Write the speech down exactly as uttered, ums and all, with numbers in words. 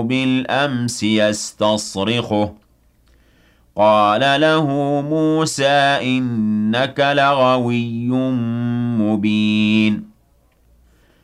بِالْأَمْسِ يَسْتَصْرِخُهُ قَالَ لَهُ مُوسَىٰ إِنَّكَ لَغَوِيٌّ مُّبِينٌ